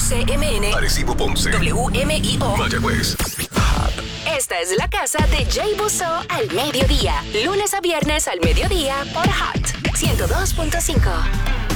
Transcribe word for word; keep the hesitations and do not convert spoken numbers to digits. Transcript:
C M N, Arecibo, Ponce, W M I O, Mayagüez. Esta es la casa de Jay Busso al mediodía. Lunes a viernes al mediodía por Hot ciento dos punto cinco.